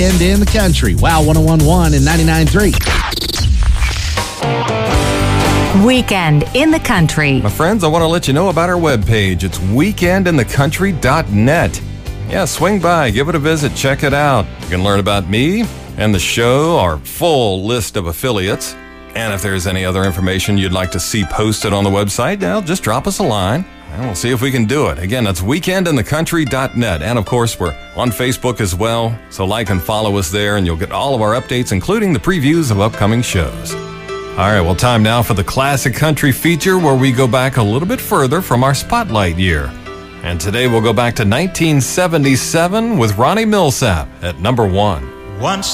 And in the country. Wow, 101.1 and 99.3. Weekend in the Country. My friends, I want to let you know about our webpage. It's weekendinthecountry.net. Yeah, swing by, give it a visit, check it out. You can learn about me and the show, our full list of affiliates. And if there's any other information you'd like to see posted on the website, just drop us a line and we'll see if we can do it. Again, that's weekendinthecountry.net. And of course, we're on Facebook as well. So like and follow us there and you'll get all of our updates, including the previews of upcoming shows. All right, well, time now for the Classic Country feature where we go back a little bit further from our Spotlight year. And today we'll go back to 1977 with Ronnie Milsap at number 1. Once